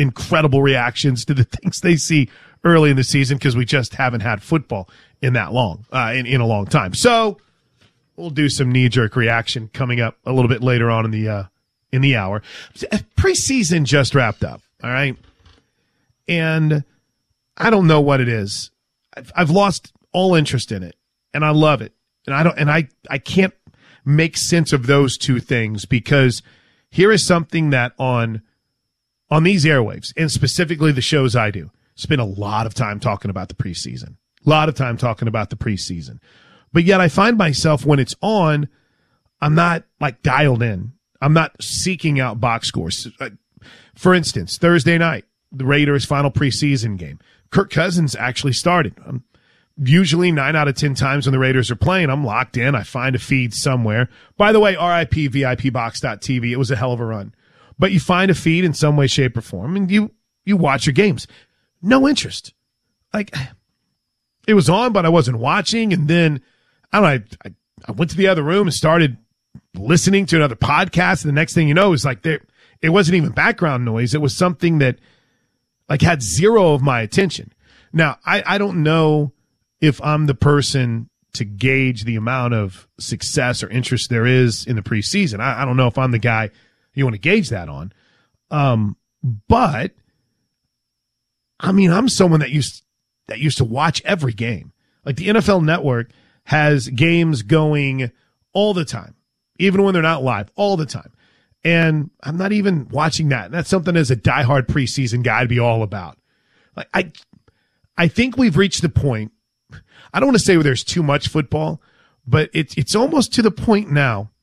incredible reactions to the things they see early in the season because we just haven't had football in that long, in a long time. So we'll do some knee-jerk reaction coming up a little bit later on in the hour. Preseason just wrapped up, all right? And I don't know what it is. I've lost all interest in it, and I love it. And I can't make sense of those two things because here is something that on these airwaves, and specifically the shows I do, spend a lot of time talking about the preseason. But yet I find myself when it's on, I'm not like dialed in. I'm not seeking out box scores. For instance, Thursday night, the Raiders' final preseason game. Kirk Cousins actually started. Usually 9 out of 10 times when the Raiders are playing, I'm locked in. I find a feed somewhere. By the way, RIP VIPbox.tv. It was a hell of a run. But you find a feed in some way, shape, or form, and you watch your games. No interest. Like, it was on, but I wasn't watching. And then, I don't know, I went to the other room and started listening to another podcast. And the next thing you know, it's like it wasn't even background noise. It was something that like had zero of my attention. Now, I don't know if I'm the person to gauge the amount of success or interest there is in the preseason. I don't know if I'm the guy you want to gauge that on. But I mean, I'm someone that used to watch every game. Like the NFL Network has games going all the time, even when they're not live, all the time. And I'm not even watching that. And that's something as a diehard preseason guy to be all about. Like I think we've reached the point. I don't want to say where there's too much football, but it's almost to the point now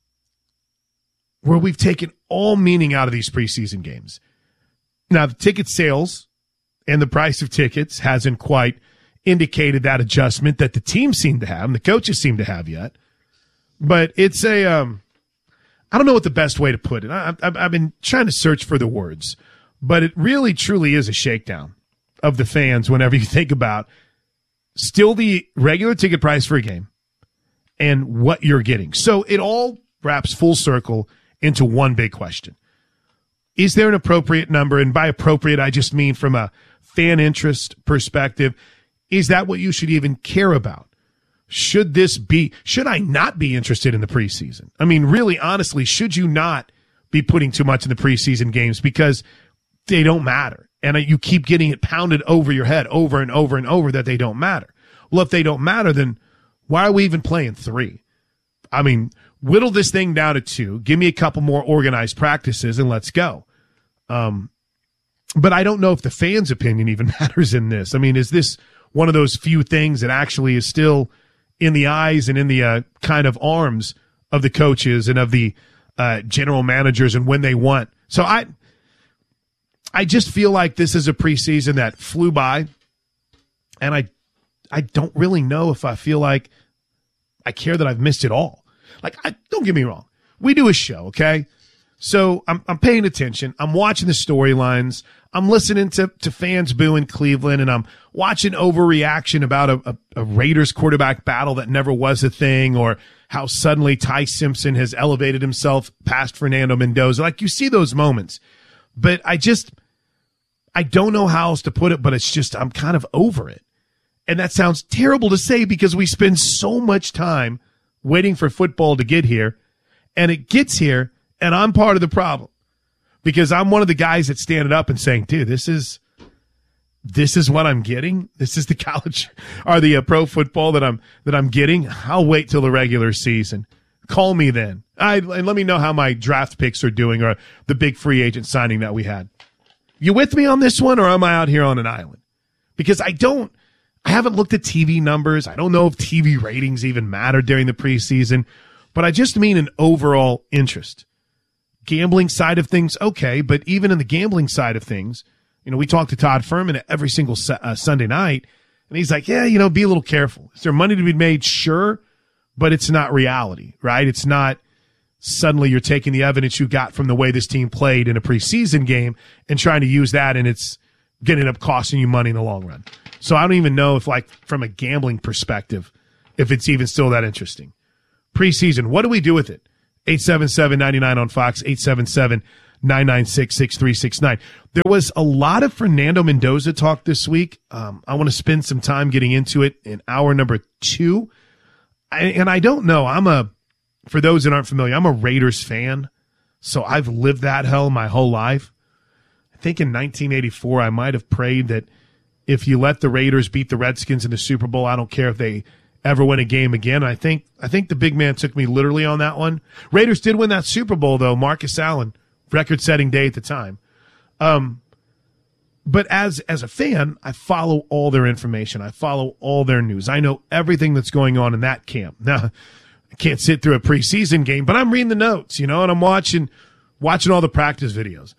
where we've taken all meaning out of these preseason games. Now, the ticket sales and the price of tickets hasn't quite indicated that adjustment that the teams seem to have and the coaches seem to have yet. But it's I don't know what the best way to put it. I've been trying to search for the words, but it really, truly is a shakedown of the fans whenever you think about still the regular ticket price for a game and what you're getting. So it all wraps full circle into one big question. Is there an appropriate number? And by appropriate, I just mean from a fan interest perspective. Is that what you should even care about? Should I not be interested in the preseason? I mean, really, honestly, should you not be putting too much in the preseason games because they don't matter? And you keep getting it pounded over your head over and over and over that they don't matter. Well, if they don't matter, then why are we even playing 3? I mean, whittle this thing down to 2. Give me a couple more organized practices and let's go. But I don't know if the fans' opinion even matters in this. I mean, is this one of those few things that actually is still in the eyes and in the kind of arms of the coaches and of the general managers and when they want? So I just feel like this is a preseason that flew by, and I don't really know if I feel like I care that I've missed it all. Like, don't get me wrong. We do a show, okay? So I'm paying attention. I'm watching the storylines. I'm listening to fans boo in Cleveland, and I'm watching overreaction about a Raiders quarterback battle that never was a thing, or how suddenly Ty Simpson has elevated himself past Fernando Mendoza. Like, you see those moments. But I don't know how else to put it, but it's just I'm kind of over it. And that sounds terrible to say because we spend so much time waiting for football to get here, and it gets here, and I'm part of the problem because I'm one of the guys that's standing up and saying, dude, this is what I'm getting. This is the college or the pro football that I'm getting. I'll wait till the regular season. Call me then. And let me know how my draft picks are doing or the big free agent signing that we had. You with me on this one, or am I out here on an island? Because I haven't looked at TV numbers. I don't know if TV ratings even matter during the preseason, but I just mean an overall interest. Gambling side of things, okay, but even in the gambling side of things, we talk to Todd Furman every single Sunday night, and he's like, yeah, be a little careful. Is there money to be made? Sure, but it's not reality, right? It's not suddenly you're taking the evidence you got from the way this team played in a preseason game and trying to use that, and it's going to end up costing you money in the long run. So I don't even know if, like, from a gambling perspective, if it's even still that interesting. Preseason, what do we do with it? 877-99 on Fox, 877-996-6369. There was a lot of Fernando Mendoza talk this week. I want to spend some time getting into it in hour number 2. And I don't know. For those that aren't familiar, I'm a Raiders fan. So I've lived that hell my whole life. I think in 1984, I might have prayed that if you let the Raiders beat the Redskins in the Super Bowl, I don't care if they ever win a game again. I think the big man took me literally on that one. Raiders did win that Super Bowl, though. Marcus Allen, record-setting day at the time. But as a fan, I follow all their information. I follow all their news. I know everything that's going on in that camp. Now, I can't sit through a preseason game, but I'm reading the notes, and I'm watching all the practice videos.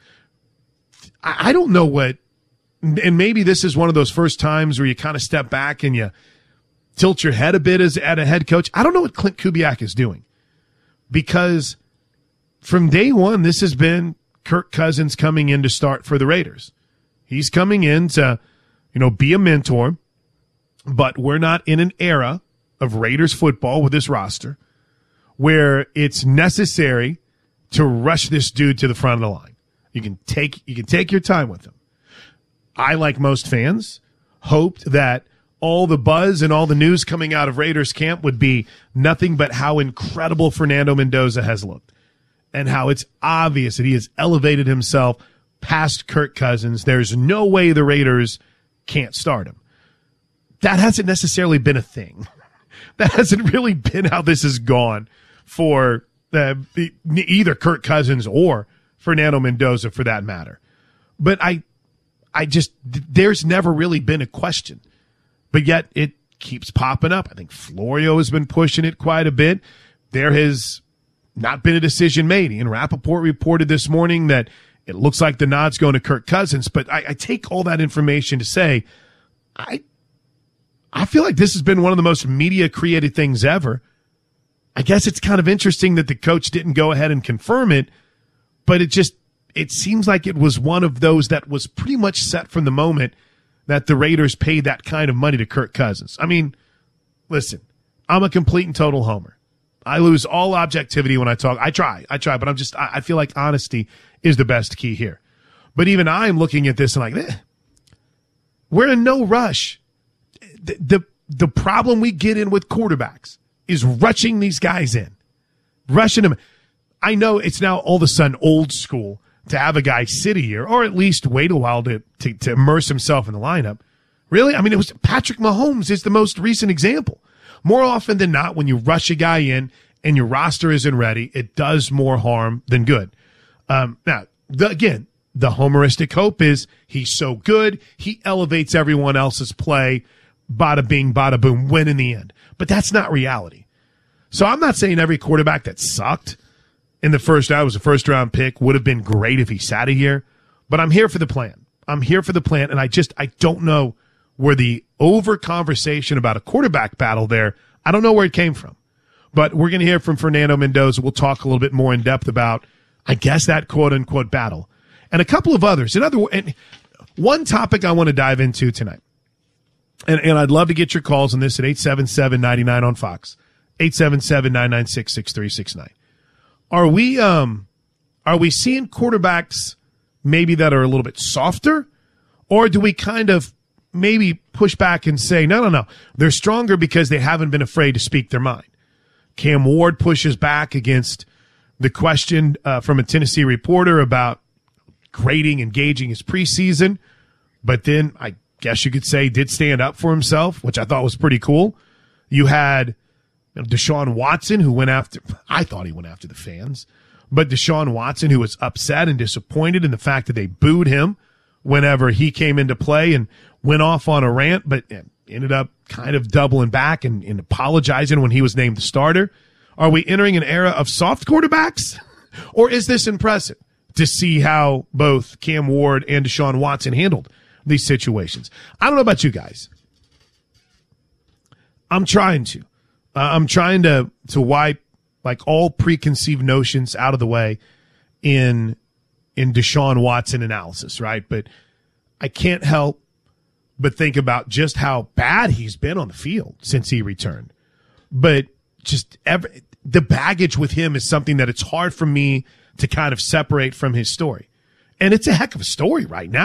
I don't know what, and maybe this is one of those first times where you kind of step back and you tilt your head a bit as at a head coach. I don't know what Clint Kubiak is doing, because from day one, this has been Kirk Cousins coming in to start for the Raiders. He's coming in to, be a mentor, but we're not in an era of Raiders football with this roster where it's necessary to rush this dude to the front of the line. You can take your time with him. I, like most fans, hoped that all the buzz and all the news coming out of Raiders camp would be nothing but how incredible Fernando Mendoza has looked and how it's obvious that he has elevated himself past Kirk Cousins. There's no way the Raiders can't start him. That hasn't necessarily been a thing. That hasn't really been how this has gone for either Kirk Cousins or Fernando Mendoza, for that matter. But there's never really been a question. But yet it keeps popping up. I think Florio has been pushing it quite a bit. There has not been a decision made. Ian Rappaport reported this morning that it looks like the nod's going to Kirk Cousins. But I take all that information to say, I feel like this has been one of the most media-created things ever. I guess it's kind of interesting that the coach didn't go ahead and confirm it, but it seems like it was one of those that was pretty much set from the moment that the Raiders paid that kind of money to Kirk Cousins. I mean, listen, I'm a complete and total homer. I lose all objectivity when I talk. I try, but I feel like honesty is the best key here. But even I'm looking at this and like, we're in no rush. The problem we get in with quarterbacks is rushing these guys in, rushing them. I know it's now all of a sudden old school to have a guy sit a year or at least wait a while to immerse himself in the lineup. Really? I mean, it was Patrick Mahomes is the most recent example. More often than not, when you rush a guy in and your roster isn't ready, it does more harm than good. Now, the homeristic hope is he's so good, he elevates everyone else's play. Bada bing, bada boom, win in the end. But that's not reality. So I'm not saying every quarterback that sucked in the first round was a first-round pick would have been great if he sat a year. But I'm here for the plan. I'm here for the plan, and I don't know where the over-conversation about a quarterback battle there, I don't know where it came from. But we're going to hear from Fernando Mendoza. We'll talk a little bit more in depth about, I guess, that quote-unquote battle. And a couple of others. And one topic I want to dive into tonight. And I'd love to get your calls on this at 877-99 on Fox, 877-996-6369. Are we seeing quarterbacks maybe that are a little bit softer, or do we kind of maybe push back and say, no, they're stronger because they haven't been afraid to speak their mind? Cam Ward pushes back against the question from a Tennessee reporter about grading and gauging his preseason, but then I guess you could say did stand up for himself, which I thought was pretty cool. You had Deshaun Watson, who I thought he went after the fans, but Deshaun Watson, who was upset and disappointed in the fact that they booed him whenever he came into play and went off on a rant, but ended up kind of doubling back and apologizing when he was named the starter. Are we entering an era of soft quarterbacks? Or is this impressive to see how both Cam Ward and Deshaun Watson handled these situations? I don't know about you guys. I'm trying to wipe like all preconceived notions out of the way in Deshaun Watson analysis, right? But I can't help but think about just how bad he's been on the field since he returned. But just the baggage with him is something that it's hard for me to kind of separate from his story. And it's a heck of a story right now.